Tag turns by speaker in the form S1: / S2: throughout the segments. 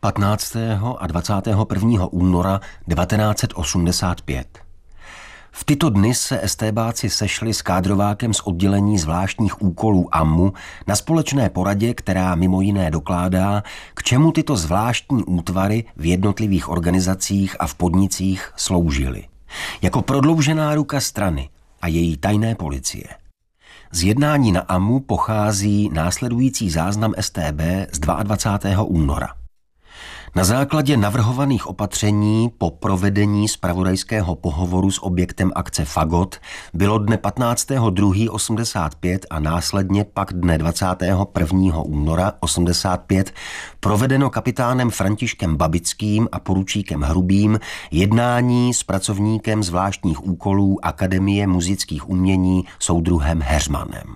S1: 15. a 21. února 1985. V tyto dny se estébáci sešli s kádrovákem z oddělení zvláštních úkolů AMMU na společné poradě, která mimo jiné dokládá, k čemu tyto zvláštní útvary v jednotlivých organizacích a v podnicích sloužily. Jako prodloužená ruka strany a její tajné policie. Z jednání na AMMU pochází následující záznam StB z 22. února. Na základě navrhovaných opatření po provedení zpravodajského pohovoru s objektem akce Fagot bylo dne 15.2.85 a následně pak dne 21. února 85 provedeno kapitánem Františkem Babickým a poručíkem Hrubým jednání s pracovníkem zvláštních úkolů Akademie muzických umění soudruhem Heřmanem.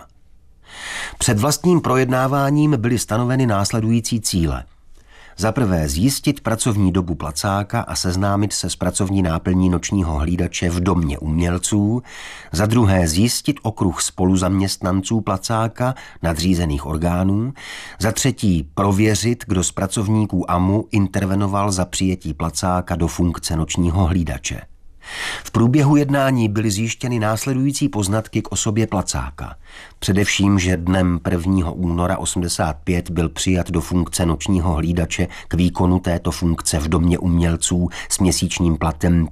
S1: Před vlastním projednáváním byly stanoveny následující cíle. Za prvé zjistit pracovní dobu Placáka a seznámit se s pracovní náplní nočního hlídače v domě umělců, za druhé zjistit okruh spoluzaměstnanců Placáka, nadřízených orgánů, za třetí prověřit, kdo z pracovníků AMMU intervenoval za přijetí Placáka do funkce nočního hlídače. V průběhu jednání byly zjištěny následující poznatky k osobě Placáka. Především, že dnem 1. února 85 byl přijat do funkce nočního hlídače k výkonu této funkce v domě umělců s měsíčním platem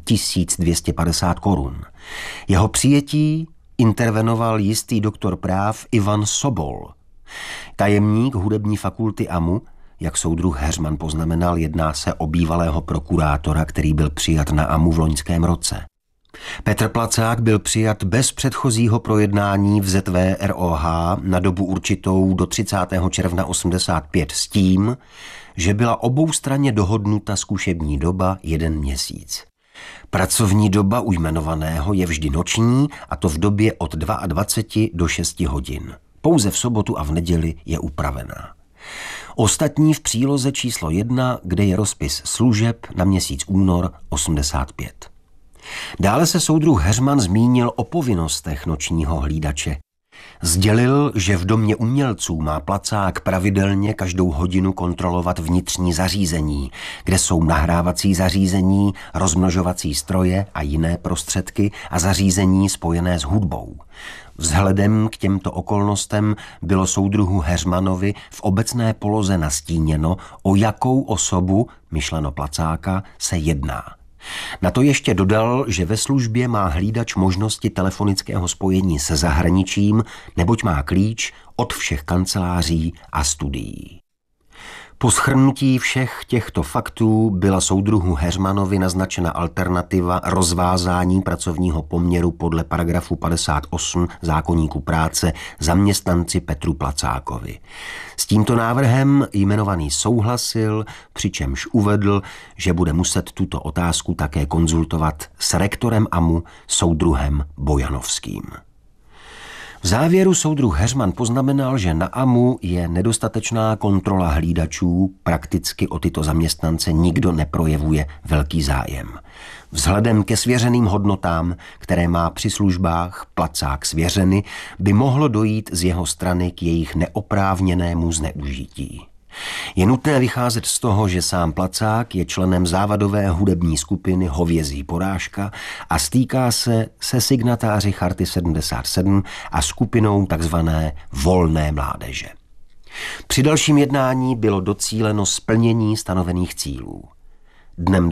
S1: 1250 korun. Jeho přijetí intervenoval jistý doktor práv Ivan Sobol. Tajemník hudební fakulty AMMU, jak soudruh Heřman poznamenal, jedná se o bývalého prokurátora, který byl přijat na AMMU v loňském roce. Petr Placák byl přijat bez předchozího projednání v ZVROH na dobu určitou do 30. června 85 s tím, že byla oboustranně dohodnuta zkušební doba 1 měsíc. Pracovní doba u jmenovaného je vždy noční, a to v době od 22 do 6 hodin. Pouze v sobotu a v neděli je upravená. Ostatní v příloze číslo 1, kde je rozpis služeb na měsíc únor 85. Dále se soudruh Heřman zmínil o povinnostech nočního hlídače. Sdělil, že v domě umělců má Placák pravidelně každou hodinu kontrolovat vnitřní zařízení, kde jsou nahrávací zařízení, rozmnožovací stroje a jiné prostředky a zařízení spojené s hudbou. Vzhledem k těmto okolnostem bylo soudruhu Heřmanovi v obecné poloze nastíněno, o jakou osobu, myšleno Placáka, se jedná. Na to ještě dodal, že ve službě má hlídač možnosti telefonického spojení se zahraničím, neboť má klíč od všech kanceláří a studií. Po shrnutí všech těchto faktů byla soudruhu Heřmanovi naznačena alternativa rozvázání pracovního poměru podle paragrafu 58 zákoníku práce zaměstnanci Petru Placákovi. S tímto návrhem jmenovaný souhlasil, přičemž uvedl, že bude muset tuto otázku také konzultovat s rektorem AMMU soudruhem Bojanovským. V závěru soudruh Heřman poznamenal, že na AMMU je nedostatečná kontrola hlídačů, prakticky o tyto zaměstnance nikdo neprojevuje velký zájem. Vzhledem ke svěřeným hodnotám, které má při službách Placák svěřeny, by mohlo dojít z jeho strany k jejich neoprávněnému zneužití. Je nutné vycházet z toho, že sám Placák je členem závadové hudební skupiny Hovězí porážka a stýká se signatáři Charty 77 a skupinou takzvané Volné mládeže. Při dalším jednání bylo docíleno splnění stanovených cílů. Dnem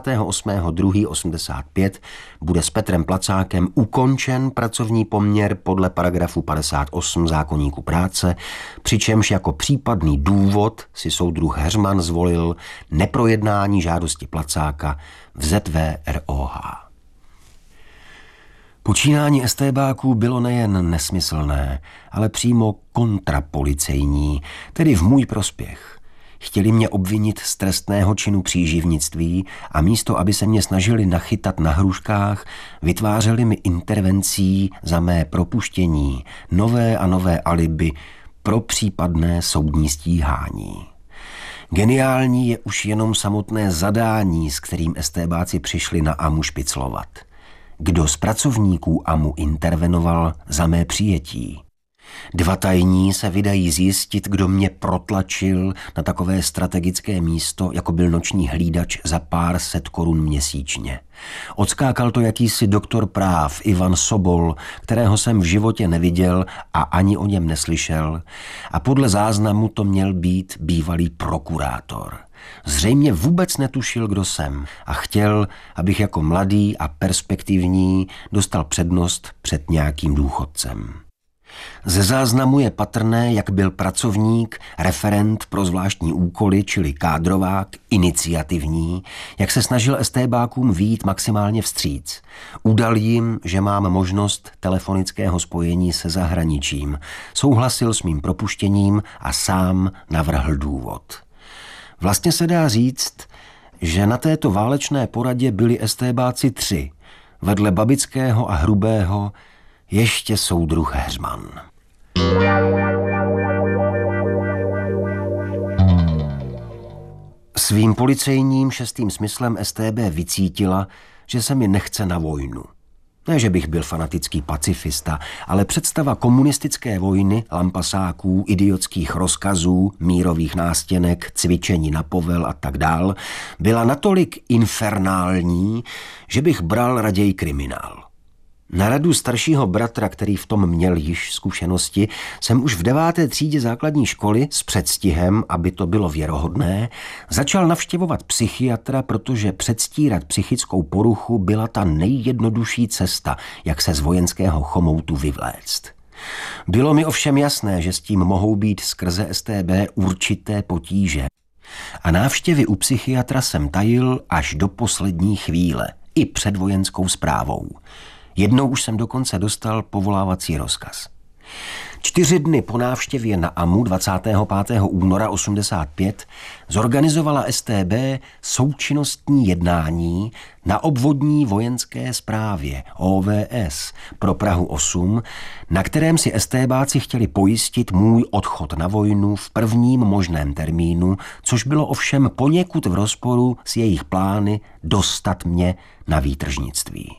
S1: 28.2.85 bude s Petrem Placákem ukončen pracovní poměr podle paragrafu 58 zákoníku práce, přičemž jako případný důvod si soudruh Heřman zvolil neprojednání žádosti Placáka v ZVROH. Počínání estébáků bylo nejen nesmyslné, ale přímo kontrapolicejní, tedy v můj prospěch. Chtěli mě obvinit z trestného činu příživnictví a místo, aby se mě snažili nachytat na hruškách, vytvářeli mi intervencí za mé propuštění nové a nové alibi pro případné soudní stíhání. Geniální je už jenom samotné zadání, s kterým estébáci přišli na AMMU špiclovat. Kdo z pracovníků AMMU intervenoval za mé přijetí? Dva tajní se vydají zjistit, kdo mě protlačil na takové strategické místo, jako byl noční hlídač za pár set korun měsíčně. Odskákal to jakýsi doktor práv Ivan Sobol, kterého jsem v životě neviděl a ani o něm neslyšel, a podle záznamu to měl být bývalý prokurátor. Zřejmě vůbec netušil, kdo jsem, a chtěl, abych jako mladý a perspektivní dostal přednost před nějakým důchodcem. Ze záznamu je patrné, jak byl pracovník, referent pro zvláštní úkoly, čili kádrovák, iniciativní, jak se snažil estébákům vyjít maximálně vstříc. Udal jim, že mám možnost telefonického spojení se zahraničím, souhlasil s mým propuštěním a sám navrhl důvod. Vlastně se dá říct, že na této válečné poradě byli estébáci 3, vedle Babického a Hrubého ještě soudruh Heřman. Svým policejním 6. smyslem StB vycítila, že se mi nechce na vojnu. Ne, že bych byl fanatický pacifista, ale představa komunistické vojny, lampasáků, idiotských rozkazů, mírových nástěnek, cvičení na povel a tak dál, byla natolik infernální, že bych bral raději kriminál. Na radu staršího bratra, který v tom měl již zkušenosti, jsem už v 9. třídě základní školy s předstihem, aby to bylo věrohodné, začal navštěvovat psychiatra, protože předstírat psychickou poruchu byla ta nejjednodušší cesta, jak se z vojenského chomoutu vyvléct. Bylo mi ovšem jasné, že s tím mohou být skrze StB určité potíže. A návštěvy u psychiatra jsem tajil až do poslední chvíle, i před vojenskou správou. Jednou už jsem dokonce dostal povolávací rozkaz. 4 dny po návštěvě na AMU 25. února 85 zorganizovala StB součinnostní jednání na obvodní vojenské správě OVS pro Prahu 8, na kterém si StBáci chtěli pojistit můj odchod na vojnu v prvním možném termínu, což bylo ovšem poněkud v rozporu s jejich plány dostat mě na výtržnictví.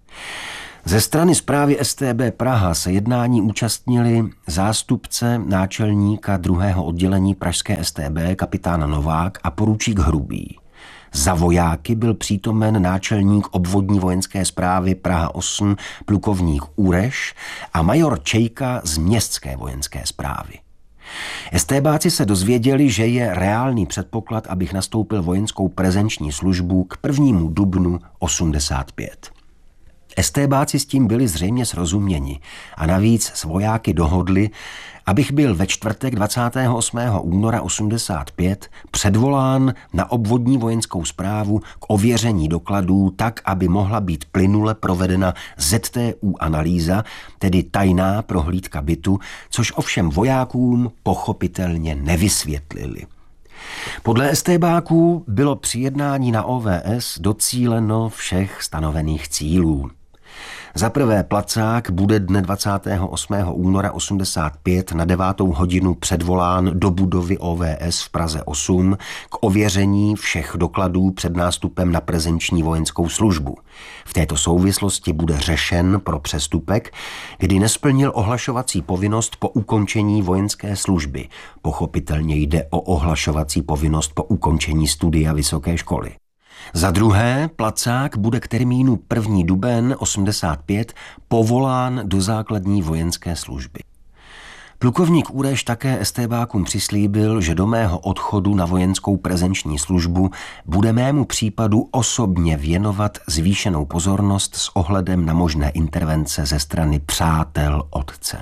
S1: Ze strany správy StB Praha se jednání účastnili zástupce náčelníka 2. oddělení pražské StB kapitán Novák a poručík Hrubý. Za vojáky byl přítomen náčelník obvodní vojenské správy Praha 8 plukovník Ureš a major Čejka z městské vojenské správy. StBáci se dozvěděli, že je reálný předpoklad, abych nastoupil vojenskou prezenční službu k 1. dubnu 85. StBáci s tím byli zřejmě srozuměni a navíc s vojáky dohodli, abych byl ve čtvrtek 28. února 85 předvolán na obvodní vojenskou správu k ověření dokladů tak, aby mohla být plynule provedena ZTU analýza, tedy tajná prohlídka bytu, což ovšem vojákům pochopitelně nevysvětlili. Podle StBáků bylo při jednání na OVS docíleno všech stanovených cílů. Za prvé placák bude dne 28. února 85 na 9. hodinu předvolán do budovy OVS v Praze 8 k ověření všech dokladů před nástupem na prezenční vojenskou službu. V této souvislosti bude řešen pro přestupek, kdy nesplnil ohlašovací povinnost po ukončení vojenské služby. Pochopitelně jde o ohlašovací povinnost po ukončení studia vysoké školy. Za druhé, placák bude k termínu 1. duben 85 povolán do základní vojenské služby. Plukovník Ureš také StBákům přislíbil, že do mého odchodu na vojenskou prezenční službu bude mému případu osobně věnovat zvýšenou pozornost s ohledem na možné intervence ze strany přátel otce.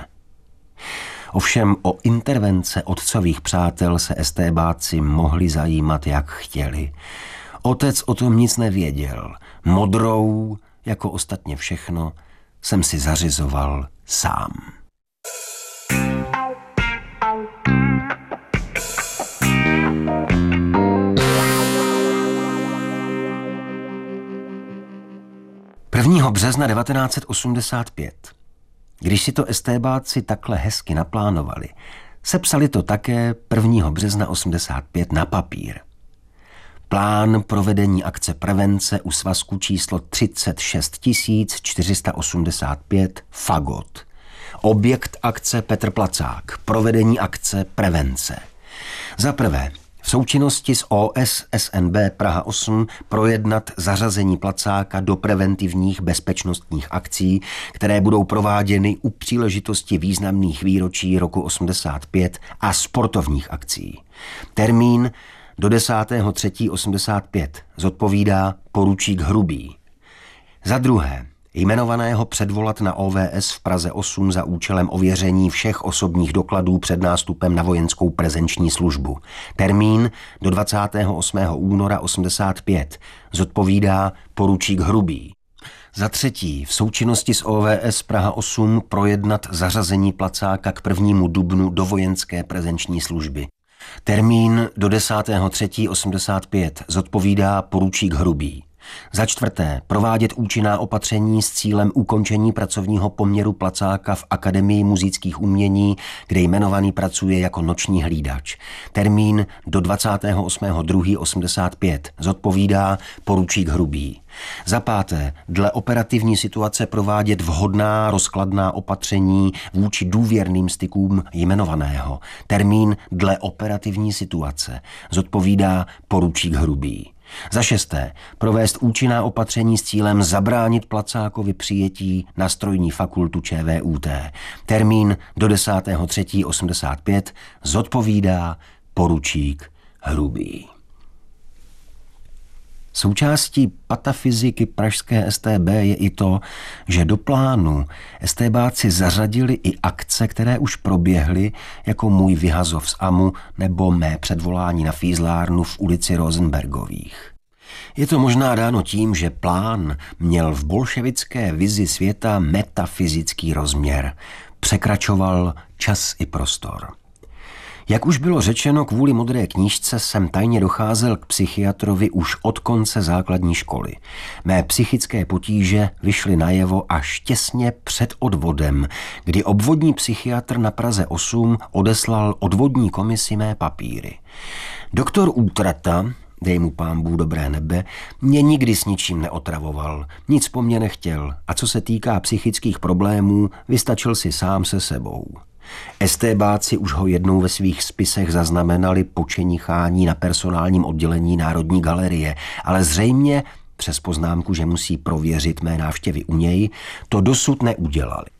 S1: Ovšem o intervence otcových přátel se StBáci mohli zajímat, jak chtěli. Otec o tom nic nevěděl. Modrou, jako ostatně všechno, jsem si zařizoval sám. Prvního března 1985. Když si to StBáci takhle hezky naplánovali, sepsali to také 1. března 85 na papír. Plán provedení akce prevence u svazku číslo 36 485 Fagot. Objekt akce Petr Placák. Provedení akce Prevence. Za prvé, v součinnosti s OSSNB Praha 8 projednat zařazení Placáka do preventivních bezpečnostních akcí, které budou prováděny u příležitosti významných výročí roku 85 a sportovních akcí. Termín do 10.3.85 zodpovídá poručík Hrubý. Za druhé, jmenovaného předvolat na OVS v Praze 8 za účelem ověření všech osobních dokladů před nástupem na vojenskou prezenční službu. Termín do 28. února 85 zodpovídá poručík Hrubý. Za třetí, v součinnosti s OVS Praha 8 projednat zařazení Placáka k 1. dubnu do vojenské prezenční služby. Termín do 10.3.85 zodpovídá poručík Hrubý. Za čtvrté, provádět účinná opatření s cílem ukončení pracovního poměru Placáka v Akademii múzických umění, kde jmenovaný pracuje jako noční hlídač. Termín do 28.2.85 zodpovídá poručík Hrubý. Za páté, dle operativní situace provádět vhodná rozkladná opatření vůči důvěrným stykům jmenovaného. Termín dle operativní situace zodpovídá poručík Hrubý. Za šesté, provést účinná opatření s cílem zabránit Placákovi přijetí na strojní fakultu ČVUT. Termín do 10.3.85 zodpovídá poručík Hrubý. Součástí patafyziky pražské StB je i to, že do plánu StBáci zařadili i akce, které už proběhly, jako Můj vyhazov z Amu nebo Mé předvolání na fízlárnu v ulici Rosenbergových. Je to možná dáno tím, že plán měl v bolševické vizi světa metafyzický rozměr. Překračoval čas i prostor. Jak už bylo řečeno, kvůli Modré knížce jsem tajně docházel k psychiatrovi už od konce základní školy. Mé psychické potíže vyšly najevo až těsně před odvodem, kdy obvodní psychiatr na Praze 8 odeslal odvodní komisi mé papíry. Doktor Útrata, dej mu pánbůh dobré nebe, mě nikdy s ničím neotravoval, nic po mně nechtěl a co se týká psychických problémů, vystačil si sám se sebou. StBáci už ho jednou ve svých spisech zaznamenali po čenichání na personálním oddělení Národní galerie, ale zřejmě přes poznámku, že musí prověřit mé návštěvy u něj, to dosud neudělali.